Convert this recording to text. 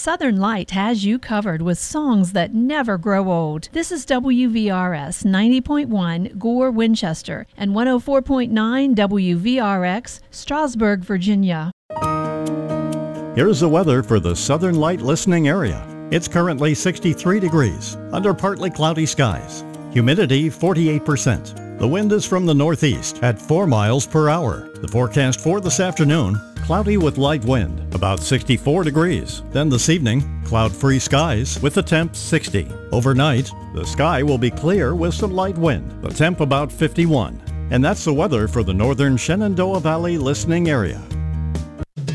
Southern Light has you covered with songs that never grow old. This is WVRS 90.1 Gore, Winchester, and 104.9 WVRX, Strasburg, Virginia. Here's the weather for the Southern Light listening area. It's currently 63 degrees, under partly cloudy skies. Humidity 48%. The wind is from the northeast at 4 miles per hour. The forecast for this afternoon, cloudy with light wind, about 64 degrees. Then this evening, cloud-free skies with the temp 60. Overnight, the sky will be clear with some light wind, the temp about 51. And that's the weather for the northern Shenandoah Valley listening area.